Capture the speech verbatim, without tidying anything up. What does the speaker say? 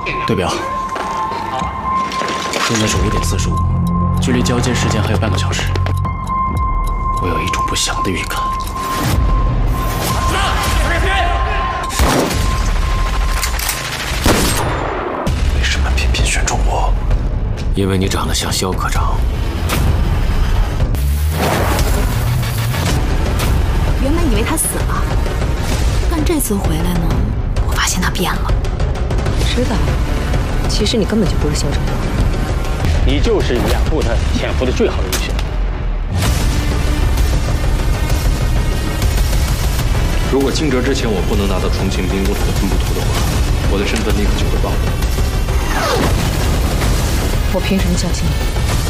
对表，现在是五点四十五，距离交接时间还有半个小时。我有一种不祥的预感。为什么偏偏选中我？ 因为你长得像肖科长。 原本以为他死了，但这次回来呢，我发现他变了。 知道，其实你根本就不是肖成功， 你就是掩护他潜伏的最好的人选。 如果惊蛰之前我不能拿到重庆兵工厂的分布图的话，我的身份立刻就会暴露。 我凭什么相信你？